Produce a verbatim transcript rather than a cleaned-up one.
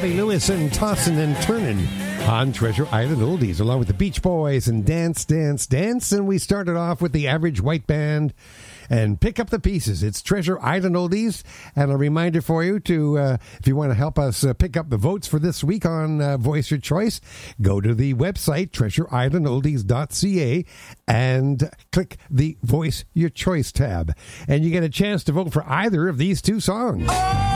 Bobby Lewis and Tossin' and Turnin' on Treasure Island Oldies, along with the Beach Boys and Dance, Dance, Dance. And we started off with the Average White Band and Pick Up the Pieces. It's Treasure Island Oldies. And a reminder for you to, uh, if you want to help us uh, pick up the votes for this week on uh, Voice Your Choice, go to the website, treasure island oldies dot c a, and click the Voice Your Choice tab. And you get a chance to vote for either of these two songs.